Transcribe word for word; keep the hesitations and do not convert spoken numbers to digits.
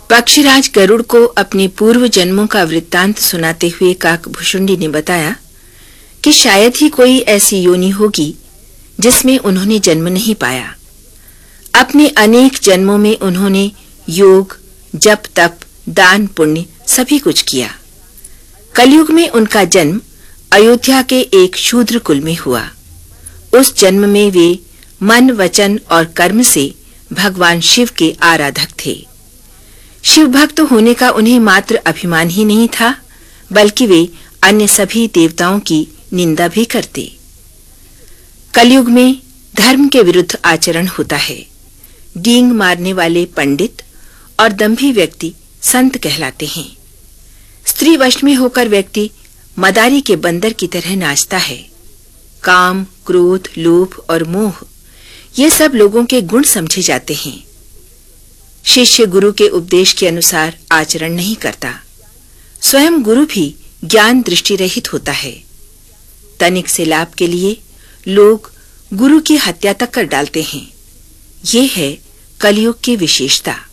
पक्षीराज गरुड़ को अपने पूर्व जन्मों का वृत्तांत सुनाते हुए काकभुशुंडी ने बताया कि शायद ही कोई ऐसी योनि होगी जिसमें उन्होंने जन्म नहीं पाया। अपने अनेक जन्मों में उन्होंने योग, जप, तप, दान, पुण्य सभी कुछ किया। कलयुग में उनका जन्म अयोध्या के एक शूद्र कुल में हुआ। उस जन्म में वे मन, वचन और कर्म से भगवान शिव के आराधक थे। शिव भक्त होने का उन्हें मात्र अभिमान ही नहीं था, बल्कि वे अन्य सभी देवताओं की निंदा भी करते। कलयुग में धर्म के विरुद्ध आचरण होता है। डींग मारने वाले पंडित और दंभी व्यक्ति संत कहलाते हैं। स्त्री वश में होकर व्यक्ति मदारी के बंदर की तरह नाचता है। काम, क्रोध, लोभ और मोह ये सब लोगों के गुण समझे जाते हैं। शिष्य गुरु के उपदेश के अनुसार आचरण नहीं करता। स्वयं गुरु भी ज्ञान दृष्टि रहित होता है। तनिक से लाभ के लिए लोग गुरु की हत्या तक कर डालते हैं। ये है कलयुग की विशेषता।